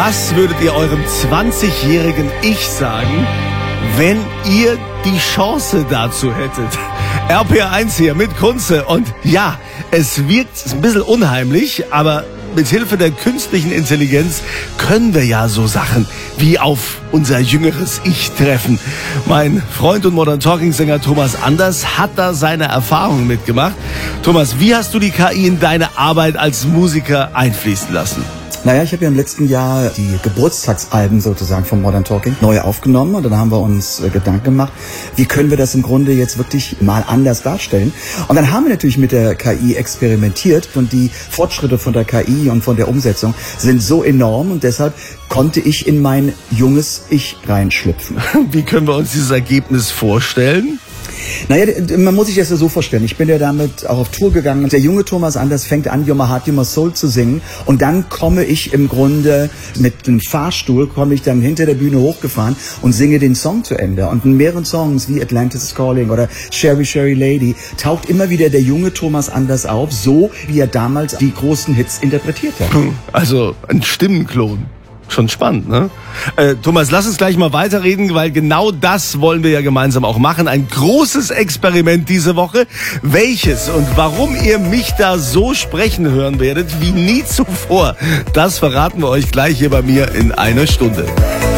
Was würdet ihr eurem 20-jährigen Ich sagen, wenn ihr die Chance dazu hättet? RPR1 hier mit Kunze. Und ja, es wirkt ein bisschen unheimlich, aber mit Hilfe der künstlichen Intelligenz können wir ja so Sachen wie auf unser jüngeres Ich treffen. Mein Freund und Modern Talking Sänger Thomas Anders hat da seine Erfahrungen mitgemacht. Thomas, wie hast du die KI in deine Arbeit als Musiker einfließen lassen? Naja, ich habe ja im letzten Jahr die Geburtstagsalben sozusagen von Modern Talking neu aufgenommen und dann haben wir uns Gedanken gemacht, wie können wir das im Grunde jetzt wirklich mal anders darstellen. Und dann haben wir natürlich mit der KI experimentiert und die Fortschritte von der KI und von der Umsetzung sind so enorm und deshalb konnte ich in mein junges Ich reinschlüpfen. Wie können wir uns dieses Ergebnis vorstellen? Naja, man muss sich das ja so vorstellen. Ich bin ja damit auch auf Tour gegangen. Der junge Thomas Anders fängt an, You're My Heart, You're My Soul zu singen. Und dann komme ich im Grunde mit einem Fahrstuhl, komme ich dann hinter der Bühne hochgefahren und singe den Song zu Ende. Und in mehreren Songs wie Atlantis is Calling oder Sherry Sherry Lady taucht immer wieder der junge Thomas Anders auf, so wie er damals die großen Hits interpretiert hat. Also ein Stimmenklon. Schon spannend, ne? Thomas, lass uns gleich mal weiterreden, weil genau das wollen wir ja gemeinsam auch machen. Ein großes Experiment diese Woche. Welches und warum ihr mich da so sprechen hören werdet wie nie zuvor, das verraten wir euch gleich hier bei mir in einer Stunde.